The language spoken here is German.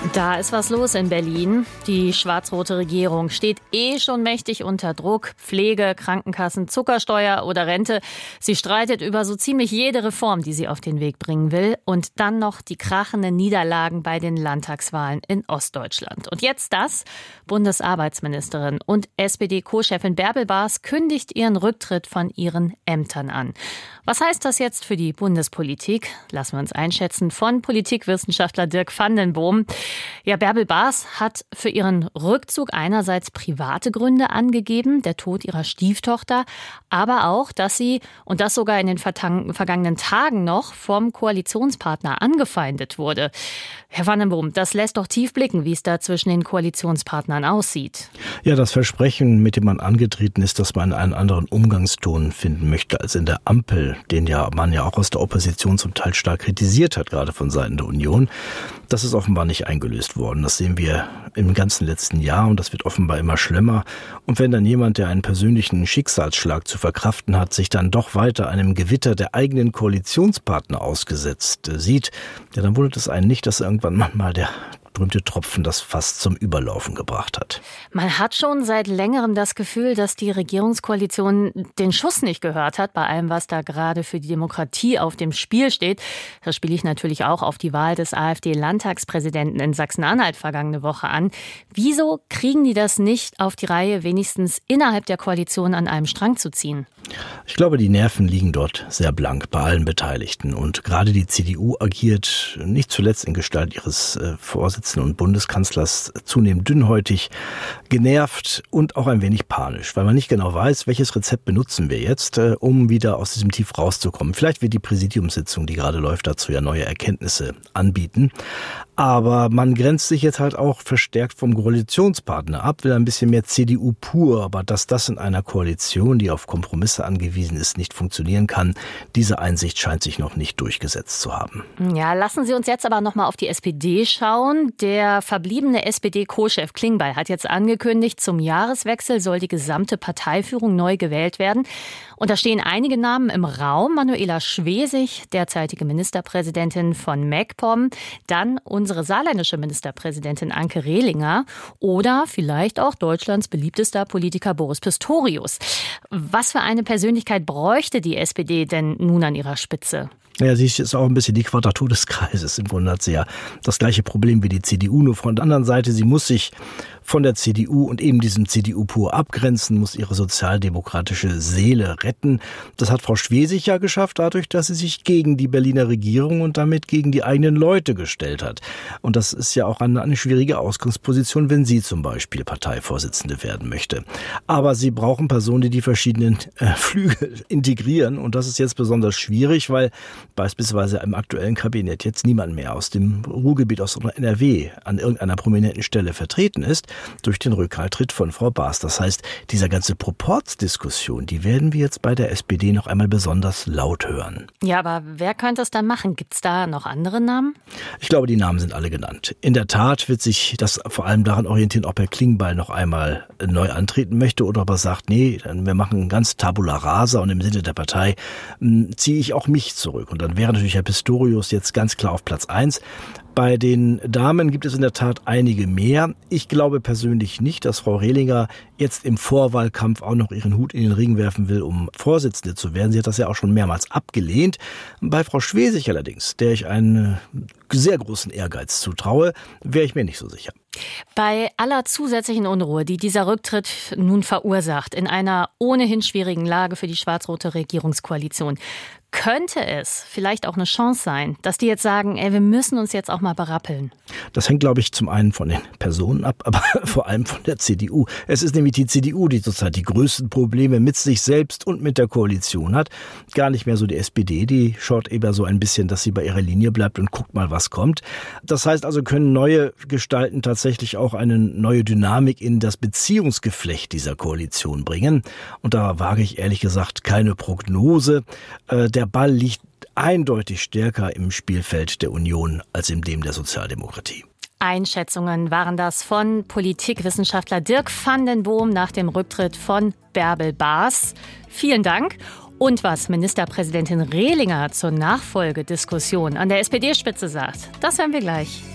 Da ist was los in Berlin. Die schwarz-rote Regierung steht schon mächtig unter Druck. Pflege, Krankenkassen, Zuckersteuer oder Rente. Sie streitet über so ziemlich jede Reform, die sie auf den Weg bringen will. Und dann noch die krachenden Niederlagen bei den Landtagswahlen in Ostdeutschland. Und jetzt das. Bundesarbeitsministerin und SPD-Co-Chefin Bärbel Baas kündigt ihren Rücktritt von ihren Ämtern an. Was heißt das jetzt für die Bundespolitik? Lassen wir uns einschätzen von Politikwissenschaftler Dirk van den Boom. Ja, Bärbel Baas hat für ihren Rückzug einerseits private Gründe angegeben, der Tod ihrer Stieftochter, aber auch, dass sie, und das sogar in den vergangenen Tagen noch, vom Koalitionspartner angefeindet wurde. Herr van den Boom, das lässt doch tief blicken, wie es da zwischen den Koalitionspartnern aussieht. Ja, das Versprechen, mit dem man angetreten ist, dass man einen anderen Umgangston finden möchte als in der Ampel, den man ja auch aus der Opposition zum Teil stark kritisiert hat, gerade von Seiten der Union, das ist offenbar nicht eingelöst worden. Das sehen wir im ganzen letzten Jahr und das wird offenbar immer schlimmer. Und wenn dann jemand, der einen persönlichen Schicksalsschlag zu verkraften hat, sich dann doch weiter einem Gewitter der eigenen Koalitionspartner ausgesetzt sieht, ja, dann wundert es einen nicht, dass irgendwann mal der berühmte Tropfen das Fass zum Überlaufen gebracht hat. Man hat schon seit längerem das Gefühl, dass die Regierungskoalition den Schuss nicht gehört hat, bei allem, was da gerade für die Demokratie auf dem Spiel steht. Da spiele ich natürlich auch auf die Wahl des AfD-Landtagspräsidenten in Sachsen-Anhalt vergangene Woche an. Wieso kriegen die das nicht auf die Reihe, wenigstens innerhalb der Koalition an einem Strang zu ziehen? Ich glaube, die Nerven liegen dort sehr blank bei allen Beteiligten. Und gerade die CDU agiert nicht zuletzt in Gestalt ihres Vorsitzenden und Bundeskanzlers zunehmend dünnhäutig, genervt und auch ein wenig panisch, weil man nicht genau weiß, welches Rezept benutzen wir jetzt, um wieder aus diesem Tief rauszukommen. Vielleicht wird die Präsidiumssitzung, die gerade läuft, dazu ja neue Erkenntnisse anbieten. Aber man grenzt sich jetzt halt auch verstärkt vom Koalitionspartner ab, will ein bisschen mehr CDU pur, aber dass das in einer Koalition, die auf Kompromisse angewiesen ist, nicht funktionieren kann, diese Einsicht scheint sich noch nicht durchgesetzt zu haben. Ja, lassen Sie uns jetzt aber noch mal auf die SPD schauen. Der verbliebene SPD-Co-Chef Klingbeil hat jetzt angekündigt, zum Jahreswechsel soll die gesamte Parteiführung neu gewählt werden. Und da stehen einige Namen im Raum. Manuela Schwesig, derzeitige Ministerpräsidentin von MacPom, dann unsere saarländische Ministerpräsidentin Anke Rehlinger oder vielleicht auch Deutschlands beliebtester Politiker Boris Pistorius. Was für eine Persönlichkeit bräuchte die SPD denn nun an ihrer Spitze? Ja, sie ist auch ein bisschen die Quadratur des Kreises. Im Grunde hat sie ja das gleiche Problem wie die CDU, nur von der anderen Seite. Sie muss sich von der CDU und eben diesem CDU-Pur abgrenzen, muss ihre sozialdemokratische Seele retten. Das hat Frau Schwesig ja geschafft, dadurch, dass sie sich gegen die Berliner Regierung und damit gegen die eigenen Leute gestellt hat. Und das ist ja auch eine schwierige Ausgangsposition, wenn sie zum Beispiel Parteivorsitzende werden möchte. Aber sie brauchen Personen, die verschiedenen Flügel integrieren. Und das ist jetzt besonders schwierig, weil beispielsweise im aktuellen Kabinett jetzt niemand mehr aus dem Ruhrgebiet, aus NRW an irgendeiner prominenten Stelle vertreten ist, durch den Rücktritt von Frau Baas. Das heißt, dieser ganze Proportsdiskussion, die werden wir jetzt bei der SPD noch einmal besonders laut hören. Ja, aber wer könnte es dann machen? Gibt es da noch andere Namen? Ich glaube, die Namen sind alle genannt. In der Tat wird sich das vor allem daran orientieren, ob Herr Klingbeil noch einmal neu antreten möchte oder ob er sagt, nee, wir machen ganz Tabula Rasa und im Sinne der Partei ziehe ich auch mich zurück. Und dann wäre natürlich Herr Pistorius jetzt ganz klar auf Platz 1. Bei den Damen gibt es in der Tat einige mehr. Ich glaube persönlich nicht, dass Frau Rehlinger jetzt im Vorwahlkampf auch noch ihren Hut in den Ring werfen will, um Vorsitzende zu werden. Sie hat das ja auch schon mehrmals abgelehnt. Bei Frau Schwesig allerdings, der ich einen sehr großen Ehrgeiz zutraue, wäre ich mir nicht so sicher. Bei aller zusätzlichen Unruhe, die dieser Rücktritt nun verursacht, in einer ohnehin schwierigen Lage für die schwarz-rote Regierungskoalition, könnte es vielleicht auch eine Chance sein, dass die jetzt sagen, wir müssen uns jetzt auch mal berappeln? Das hängt, glaube ich, zum einen von den Personen ab, aber vor allem von der CDU. Es ist nämlich die CDU, die zurzeit die größten Probleme mit sich selbst und mit der Koalition hat. Gar nicht mehr so die SPD, die schaut eher so ein bisschen, dass sie bei ihrer Linie bleibt und guckt mal, was kommt. Das heißt also, können neue Gestalten tatsächlich auch eine neue Dynamik in das Beziehungsgeflecht dieser Koalition bringen. Und da wage ich ehrlich gesagt keine Prognose. Der Ball liegt eindeutig stärker im Spielfeld der Union als in dem der Sozialdemokratie. Einschätzungen waren das von Politikwissenschaftler Dirk van den Boom nach dem Rücktritt von Bärbel Baas. Vielen Dank. Und was Ministerpräsidentin Rehlinger zur Nachfolgediskussion an der SPD-Spitze sagt, das hören wir gleich.